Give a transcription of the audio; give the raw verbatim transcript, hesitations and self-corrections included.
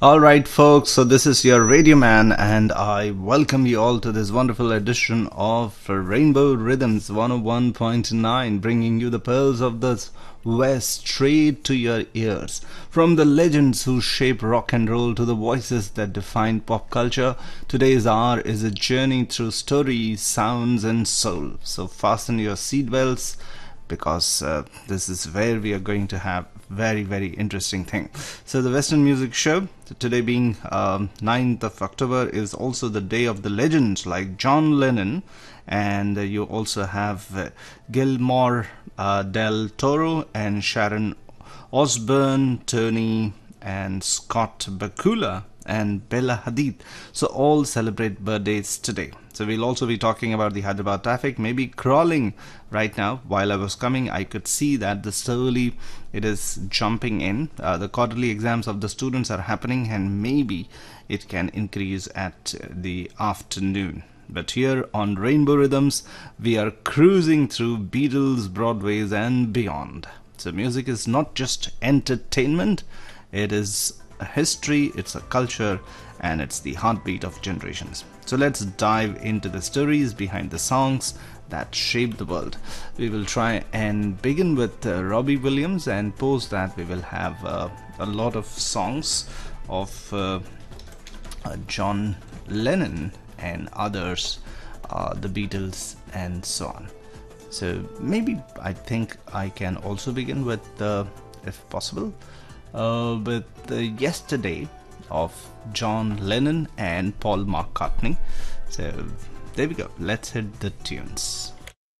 All right, folks, so this is your Radio Man, and I welcome you all to this wonderful edition of Rainbow Rhythms one oh one point nine, bringing you the pearls of the West straight to your ears. From the legends who shape rock and roll to the voices that define pop culture, today's hour is a journey through stories, sounds, and soul. So fasten your seatbelts, because uh, this is where we are going to have very very interesting thing. So the Western Music Show, today being um, ninth of October, is also the day of the legends like John Lennon, and uh, you also have uh, Guillermo uh, del Toro and Sharon Osbourne, Tony and Scott Bakula and Bella Hadid. So all celebrate birthdays today. So we'll also be talking about the Hyderabad traffic, maybe crawling right now. While I was coming, I could see that the slowly it is jumping in. Uh, the quarterly exams of the students are happening, and maybe it can increase at the afternoon. But here on Rainbow Rhythms, we are cruising through Beatles, Broadways, and beyond. So music is not just entertainment, it is a history, it's a culture, and it's the heartbeat of generations. So let's dive into the stories behind the songs that shaped the world. We will try and begin with uh, Robbie Williams, and post that we will have uh, a lot of songs of uh, uh, John Lennon and others, uh, the Beatles, and so on. So maybe I think I can also begin with, uh, if possible, uh, with uh, Yesterday of John Lennon and Paul McCartney. So there we go. Let's hit the tunes.